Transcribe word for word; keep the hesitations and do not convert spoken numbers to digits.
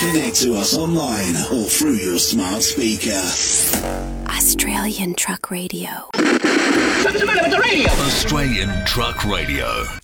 Connect to us online or through your smart speaker. Australian Truck Radio. Australian Truck Radio.